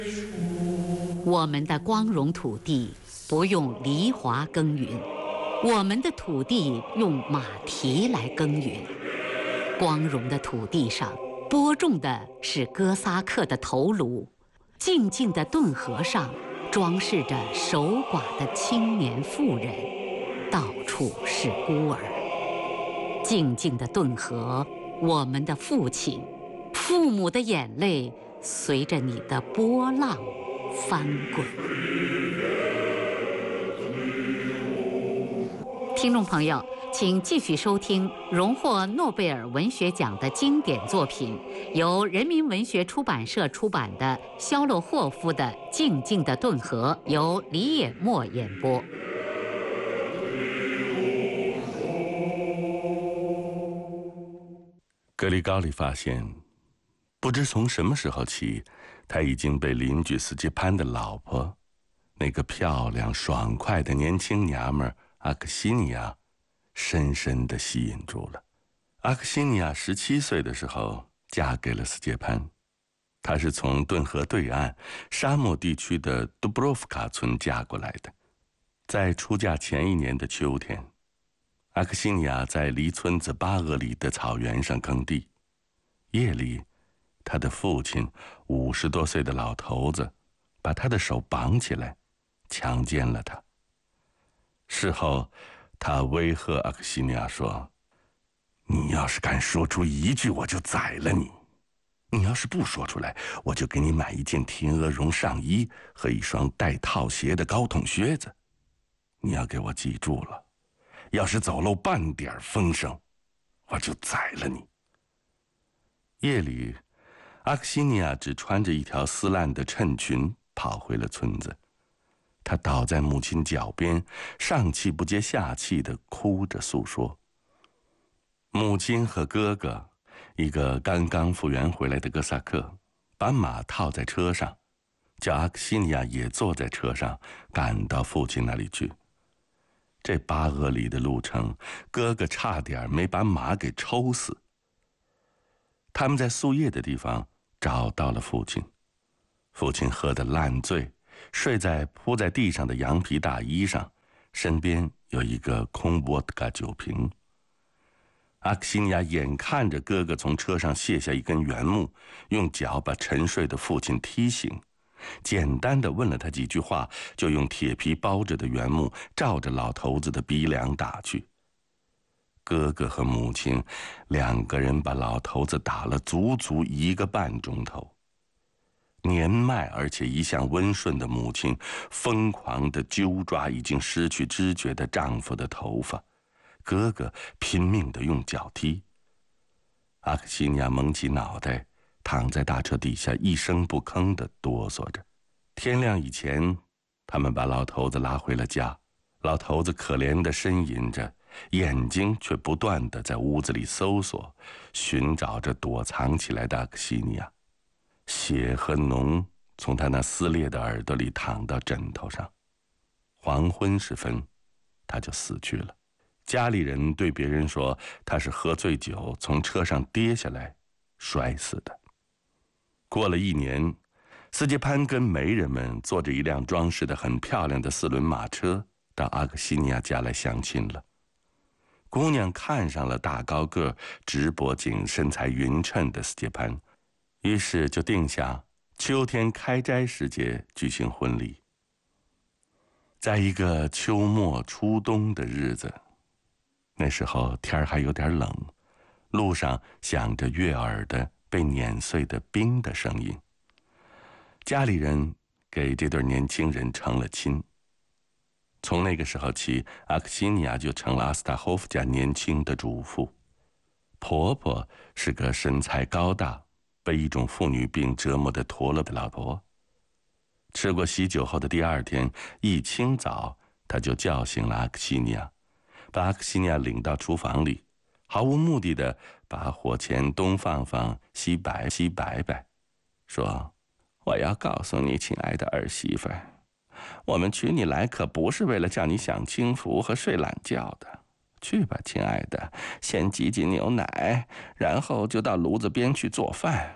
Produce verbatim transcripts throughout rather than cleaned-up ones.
我们的光荣土地不用犁铧耕耘，我们的土地用马蹄来耕耘。光荣的土地上播种的是哥萨克的头颅，静静的顿河上装饰着守寡的青年妇人，到处是孤儿。静静的顿河，我们的父亲，父母的眼泪随着你的波浪翻滚。听众朋友，请继续收听荣获诺贝尔文学奖的经典作品，由人民文学出版社出版的肖洛霍夫的《静静的顿河》，由李野墨演播。 格里高利发现，不知从什么时候起，他已经被邻居斯捷潘的老婆，那个漂亮爽快的年轻娘们阿克西尼亚，深深地吸引住了。阿克西尼亚十七岁的时候嫁给了斯捷潘，她是从顿河对岸沙漠地区的杜布罗夫卡村嫁过来的。在出嫁前一年的秋天，阿克西尼亚在离村子八俄里的草原上耕地，夜里，他的父亲五十多岁的老头子把他的手绑起来，强奸了他。事后，他威吓阿克西尼亚说：“你要是敢说出一句，我就宰了你；你要是不说出来，我就给你买一件天鹅绒上衣和一双带套鞋的高筒靴子。你要给我记住了。要是走漏半点风声，我就宰了你。”夜里，阿克西尼亚只穿着一条撕烂的衬裙跑回了村子。他倒在母亲脚边，上气不接下气地哭着诉说。母亲和哥哥，一个刚刚复员回来的哥萨克，把马套在车上，叫阿克西尼亚也坐在车上，赶到父亲那里去。这八俄里的路程，哥哥差点没把马给抽死。他们在宿夜的地方找到了父亲，父亲喝得烂醉，睡在铺在地上的羊皮大衣上，身边有一个空沃特嘎酒瓶。阿克西尼亚眼看着哥哥从车上卸下一根原木，用脚把沉睡的父亲踢醒，简单的问了他几句话，就用铁皮包着的原木照着老头子的鼻梁打去。哥哥和母亲两个人把老头子打了足足一个半钟头。年迈而且一向温顺的母亲疯狂地揪抓已经失去知觉的丈夫的头发，哥哥拼命地用脚踢。阿克西尼亚蒙起脑袋，躺在大车底下一声不吭地哆嗦着。天亮以前，他们把老头子拉回了家。老头子可怜地呻吟着，眼睛却不断地在屋子里搜索，寻找着躲藏起来的阿克西尼亚。血和脓从他那撕裂的耳朵里淌到枕头上。黄昏时分，他就死去了。家里人对别人说，他是喝醉酒从车上跌下来摔死的。过了一年，斯捷潘跟媒人们坐着一辆装饰得很漂亮的四轮马车到阿克西尼亚家来相亲了。姑娘看上了大高个、直脖颈、身材匀称的斯捷潘，于是就定下秋天开斋时节举行婚礼。在一个秋末初冬的日子，那时候天还有点冷，路上响着悦耳的被碾碎的冰的声音。家里人给这对年轻人成了亲。从那个时候起，阿克西尼亚就成了阿斯塔霍夫家年轻的主妇。婆婆是个身材高大、被一种妇女病折磨的驼了的老婆。吃过喜酒后的第二天一清早，她就叫醒了阿克西尼亚，把阿克西尼亚领到厨房里，毫无目的的把火钳东放放西摆西摆摆，说：“我要告诉你，亲爱的儿媳妇，我们娶你来可不是为了叫你享清福和睡懒觉的。去吧，亲爱的，先挤挤牛奶，然后就到炉子边去做饭。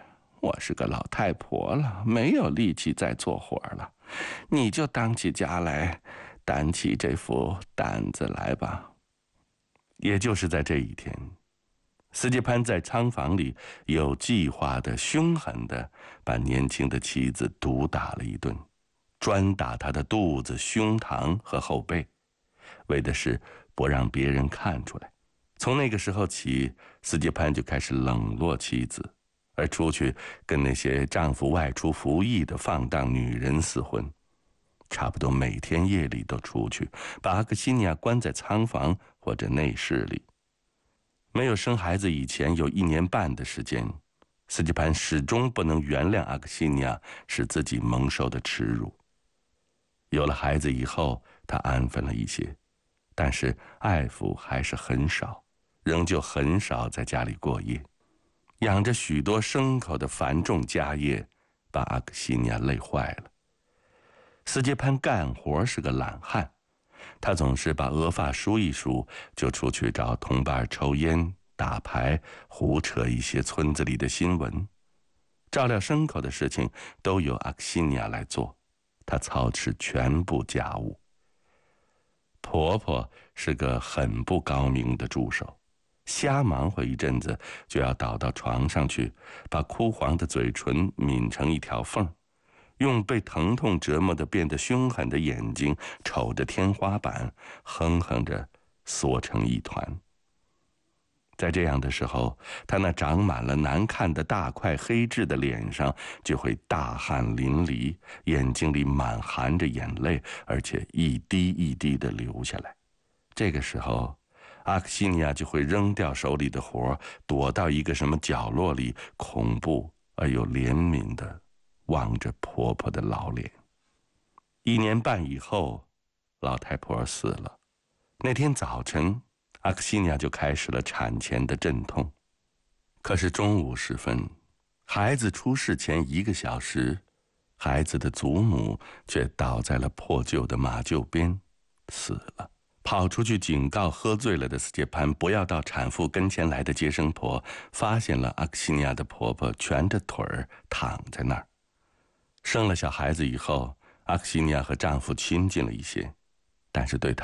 我是个老太婆了，没有力气再做活了，你就当起家来，担起这副担子来吧。”也就是在这一天，斯捷潘在仓房里有计划的、凶狠的把年轻的妻子毒打了一顿，专打她的肚子、胸膛和后背，为的是不让别人看出来。从那个时候起，斯捷潘就开始冷落妻子，而出去跟那些丈夫外出服役的放荡女人厮混，差不多每天夜里都出去，把阿克西尼亚关在仓房或者内室里。没有生孩子以前有一年半的时间，斯捷潘始终不能原谅阿克西尼亚使自己蒙受的耻辱。有了孩子以后，他安分了一些，但是爱抚还是很少，仍旧很少在家里过夜。养着许多牲口的繁重家业把阿克西尼亚累坏了。斯捷潘干活是个懒汉，他总是把额发梳一梳，就出去找同伴抽烟、打牌，胡扯一些村子里的新闻。照料牲口的事情都由阿克西尼亚来做，她操持全部家务。婆婆是个很不高明的助手，瞎忙活一阵子就要倒到床上去，把枯黄的嘴唇抿成一条缝，用被疼痛折磨得变得凶狠的眼睛瞅着天花板，哼哼着缩成一团。在这样的时候，他那长满了难看的大块黑痣的脸上就会大汗淋漓，眼睛里满含着眼泪，而且一滴一滴地流下来。这个时候，阿克西尼亚就会扔掉手里的活，躲到一个什么角落里，恐怖而又怜悯地望着婆婆的老脸。一年半以后，老太婆死了。那天早晨，阿克西尼亚就开始了产前的阵痛。可是中午时分，孩子出世前一个小时，孩子的祖母却倒在了破旧的马厩边，死了。跑出去警告喝醉了的斯捷潘不要到产妇跟前来的接生婆发现了阿克西尼亚的婆婆蜷着腿儿躺在那儿。生了小孩子以后，阿克西尼亚和丈夫亲近了一些，但是对她